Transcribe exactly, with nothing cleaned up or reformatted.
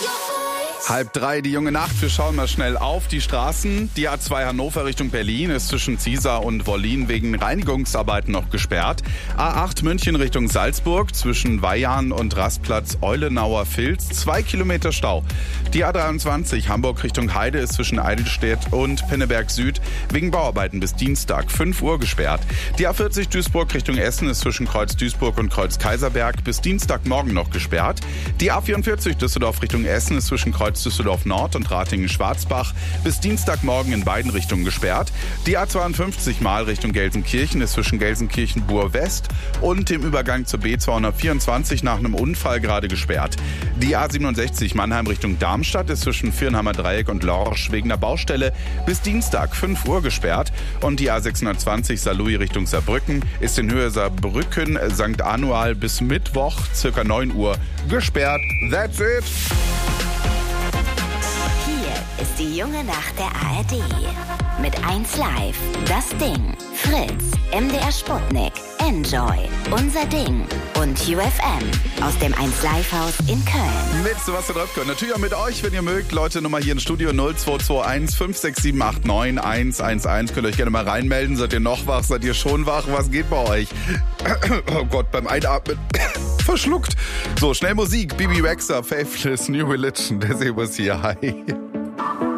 Halb drei, die junge Nacht. Wir schauen mal schnell auf die Straßen. Die A zwei Hannover Richtung Berlin ist zwischen Ziesar und Wollin wegen Reinigungsarbeiten noch gesperrt. A acht München Richtung Salzburg zwischen Weihern und Rastplatz Eulenauer Filz. Zwei Kilometer Stau. Die A dreiundzwanzig Hamburg Richtung Heide ist zwischen Eidelstedt und Pinneberg Süd wegen Bauarbeiten bis Dienstag fünf Uhr gesperrt. Die A vierzig Duisburg Richtung Essen ist zwischen Kreuz Duisburg und Kreuz Kaiserberg bis Dienstagmorgen noch gesperrt. Die A vierundvierzig Düsseldorf Richtung Essen ist zwischen Kreuz Düsseldorf Nord und Ratingen-Schwarzbach bis Dienstagmorgen in beiden Richtungen gesperrt. Die A zweiundfünfzig Mal Richtung Gelsenkirchen ist zwischen Gelsenkirchen-Bur-West und dem Übergang zur B zweihundertvierundzwanzig nach einem Unfall gerade gesperrt. Die A siebenundsechzig Mannheim Richtung Darmstadt ist zwischen Viernheimer Dreieck und Lorsch wegen der Baustelle bis Dienstag fünf Uhr gesperrt. Und die A sechshundertzwanzig Saarlouis Richtung Saarbrücken ist in Höhe Saarbrücken Sankt Anual bis Mittwoch circa neun Uhr gesperrt. That's it! Ist die junge Nacht der A R D. Mit eins Live, Das Ding, Fritz, M D R Sputnik, Enjoy, Unser Ding und U F M aus dem eins Live Haus in Köln. Mit Sebastian Röpke. Natürlich auch mit euch, wenn ihr mögt. Leute, Nummer hier im Studio null zwei zwei eins fünf sechs sieben acht neun eins eins eins. Könnt ihr euch gerne mal reinmelden. Seid ihr noch wach? Seid ihr schon wach? Was geht bei euch? Oh Gott, beim Einatmen verschluckt. So, schnell Musik. Bibi Rexha, Faithless, New Religion. Der Sebas hier. Hi.